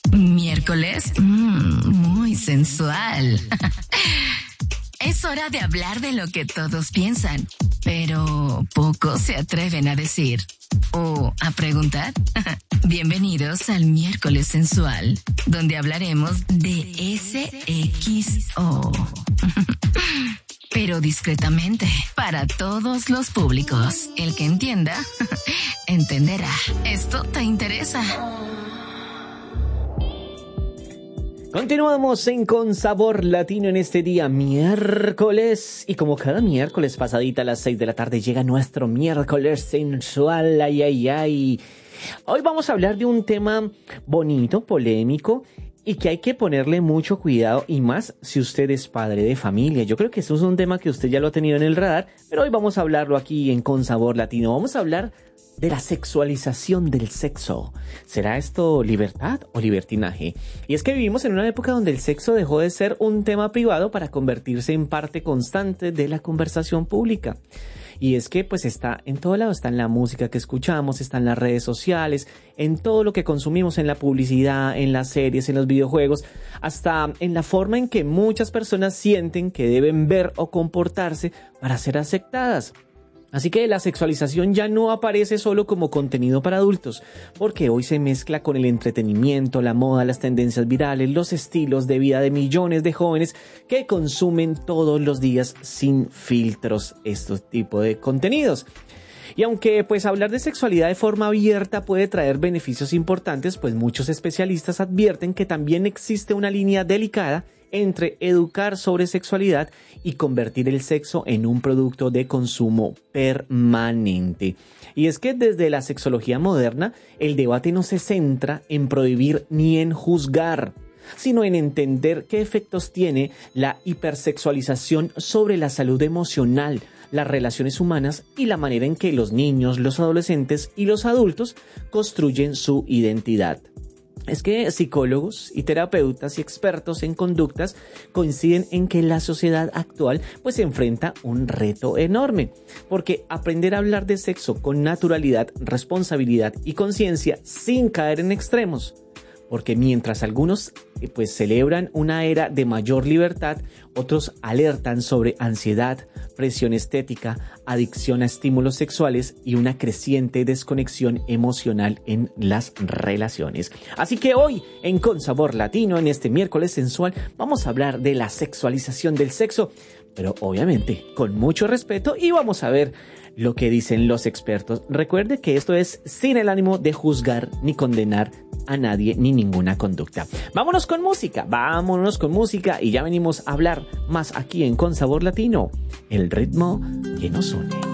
Miércoles, muy sensual. Es hora de hablar de lo que todos piensan, pero pocos se atreven a decir o a preguntar. Bienvenidos al Miércoles Sensual, donde hablaremos de SXO. Pero discretamente, para todos los públicos. El que entienda, entenderá. ¿Esto te interesa? Continuamos en Con Sabor Latino en este día miércoles, y como cada miércoles pasadita a las 6 de la tarde llega nuestro miércoles sensual. Ay, ay, ay. Hoy vamos a hablar de un tema bonito, polémico, y que hay que ponerle mucho cuidado, y más si usted es padre de familia. Yo creo que esto es un tema que usted ya lo ha tenido en el radar, pero hoy vamos a hablarlo aquí en Con Sabor Latino. Vamos a hablar de la sexualización del sexo. ¿Será esto libertad o libertinaje? Y es que vivimos en una época donde el sexo dejó de ser un tema privado para convertirse en parte constante de la conversación pública. Y es que pues está en todo lado, está en la música que escuchamos, está en las redes sociales, en todo lo que consumimos, en la publicidad, en las series, en los videojuegos, hasta en la forma en que muchas personas sienten que deben ver o comportarse para ser aceptadas. Así que la sexualización ya no aparece solo como contenido para adultos, porque hoy se mezcla con el entretenimiento, la moda, las tendencias virales, los estilos de vida de millones de jóvenes que consumen todos los días sin filtros estos tipos de contenidos. Y aunque pues hablar de sexualidad de forma abierta puede traer beneficios importantes, pues muchos especialistas advierten que también existe una línea delicada entre educar sobre sexualidad y convertir el sexo en un producto de consumo permanente. Y es que desde la sexología moderna, el debate no se centra en prohibir ni en juzgar, sino en entender qué efectos tiene la hipersexualización sobre la salud emocional, las relaciones humanas y la manera en que los niños, los adolescentes y los adultos construyen su identidad. Es que psicólogos y terapeutas y expertos en conductas coinciden en que la sociedad actual pues enfrenta un reto enorme, porque aprender a hablar de sexo con naturalidad, responsabilidad y conciencia sin caer en extremos. Porque mientras algunos pues celebran una era de mayor libertad, otros alertan sobre ansiedad, presión estética, adicción a estímulos sexuales y una creciente desconexión emocional en las relaciones. Así que hoy en Con Sabor Latino, en este miércoles sensual, vamos a hablar de la sexualización del sexo, pero obviamente con mucho respeto, y vamos a ver lo que dicen los expertos. Recuerde que esto es sin el ánimo de juzgar ni condenar a nadie ni ninguna conducta. Vámonos con música y ya venimos a hablar más aquí en Con Sabor Latino, el ritmo que nos une.